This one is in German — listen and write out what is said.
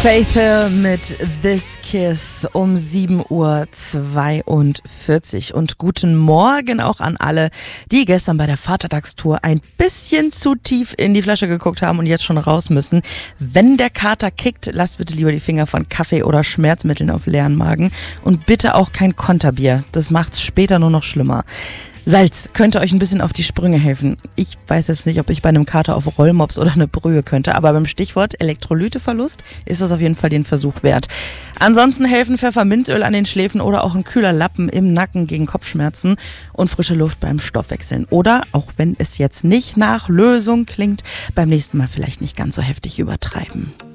Faith Hill mit This Kiss um 7:42 Uhr. Und guten Morgen auch an alle, die gestern bei der Vatertagstour ein bisschen zu tief in die Flasche geguckt haben und jetzt schon raus müssen. Wenn der Kater kickt, lasst bitte lieber die Finger von Kaffee oder Schmerzmitteln auf leeren Magen und bitte auch kein Konterbier. Das macht's später nur noch schlimmer. Salz könnte euch ein bisschen auf die Sprünge helfen. Ich weiß jetzt nicht, ob ich bei einem Kater auf Rollmops oder eine Brühe könnte, aber beim Stichwort Elektrolyteverlust ist das auf jeden Fall den Versuch wert. Ansonsten helfen Pfefferminzöl an den Schläfen oder auch ein kühler Lappen im Nacken gegen Kopfschmerzen und frische Luft beim Stoffwechseln. Oder, auch wenn es jetzt nicht nach Lösung klingt, beim nächsten Mal vielleicht nicht ganz so heftig übertreiben.